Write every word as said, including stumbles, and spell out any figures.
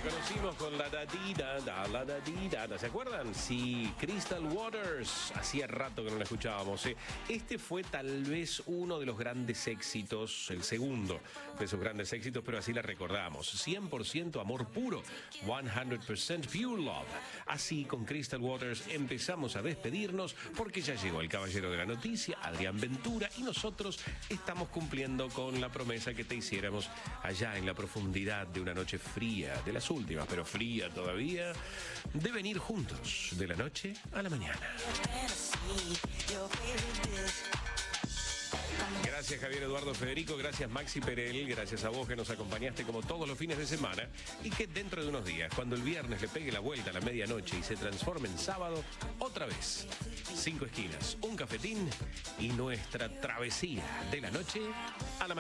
La conocimos con la dadida, da, la dadida, ¿se acuerdan? Sí, Crystal Waters. Hacía rato que no la escuchábamos. ¿eh? Este fue tal vez uno de los grandes éxitos, el segundo de esos grandes éxitos, pero así la recordamos. cien por ciento amor puro, cien por ciento pure love. Así, con Crystal Waters empezamos a despedirnos porque ya llegó el caballero de la noticia, Adrián Ventura, y nosotros estamos cumpliendo con la promesa que te hiciéramos allá en la profundidad de una noche fría, de las últimas, pero fría todavía, de venir juntos de la noche a la mañana. Gracias Javier Eduardo Federico, gracias Maxi Perel, gracias a vos que nos acompañaste como todos los fines de semana y que dentro de unos días, cuando el viernes le pegue la vuelta a la medianoche y se transforme en sábado, otra vez, cinco esquinas, un cafetín y nuestra travesía de la noche a la mañana.